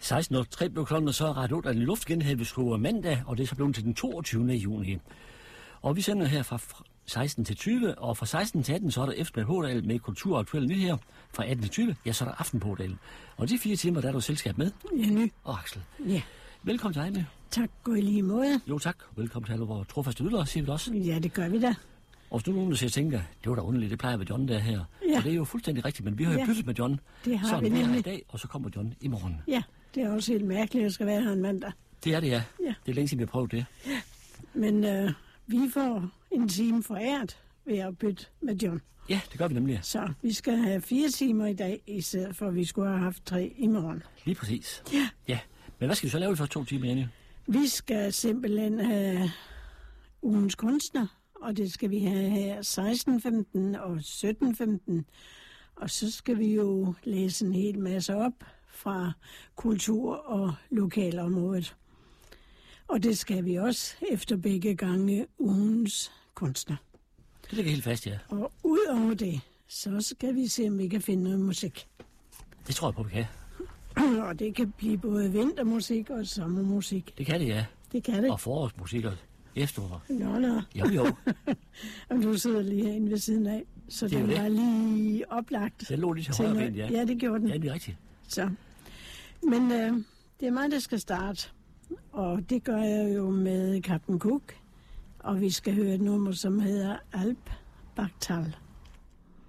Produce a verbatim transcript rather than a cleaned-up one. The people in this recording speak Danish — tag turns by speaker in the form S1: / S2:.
S1: seksten nul tre blev klokken, og så er Radio otte i luftgenhed ved Skue mandag, og det er så blevet til den toogtyvende juni. Og vi sender her fra seksten til tyve, og fra seksten til atten, så er der Eftermiddag Hårdal med kultur og aktuelle nyheder. Fra atten til tyve, ja, så er der Aften på Hårdal. Og de fire timer, der er du selskab med.
S2: Jenny.
S1: Og Axel.
S2: Ja.
S1: Velkommen til dig med.
S2: Tak, gå i lige måde.
S1: Jo tak, velkommen til alle vores trofaste lyttere, siger vi også.
S2: Ja, det gør vi da.
S1: Og så nu nogen, der siger, tænker, det var da underligt, det plejer at være John der her.
S2: Ja.
S1: Og det er jo fuldstændig rigtigt, men vi har jo
S2: Ja.
S1: byttet med John.
S2: Det har
S1: så
S2: vi
S1: er det her
S2: nemlig.
S1: i dag, og så kommer John i morgen.
S2: Ja, det er også helt mærkeligt, at jeg skal være her en mandag.
S1: Det er det, ja.
S2: Ja.
S1: Det er længe siden, vi har prøvet det.
S2: Men øh, vi får en time foræret ved at bytte med John.
S1: Ja, det gør vi nemlig.
S2: Så vi skal have fire timer i dag, i stedet for at vi skulle have haft tre i morgen.
S1: Lige præcis.
S2: Ja.
S1: Ja. Men hvad skal vi så lave i første to timer, Jenny?
S2: Vi skal simpelthen have ugens kunstner, og det skal vi have her seksten femten og sytten femten. Og så skal vi jo læse en hel masse op fra kultur- og lokalområdet. Og det skal vi også efter begge gange ugens kunstner.
S1: Det ligger helt fast, ja.
S2: Og udover det, så skal vi se, om vi kan finde noget musik.
S1: Det tror jeg på, vi kan.
S2: Og det kan blive både vintermusik og sommermusik.
S1: Det kan det, ja.
S2: Det kan det.
S1: Og forårsmusik og efterår.
S2: Nå, nå.
S1: Jo, jo.
S2: Og du sidder lige herinde ved siden af, så
S1: Det er
S2: den
S1: jo det.
S2: var lige oplagt.
S1: Den lå lige til
S2: til
S1: højre
S2: noget-
S1: ben, ja.
S2: Ja, det gjorde den.
S1: Ja, det er rigtigt.
S2: Så. Men øh, det er mig, der skal starte. Og det gør jeg jo med Captain Cook. Og vi skal høre et nummer, som hedder Alp Baktal.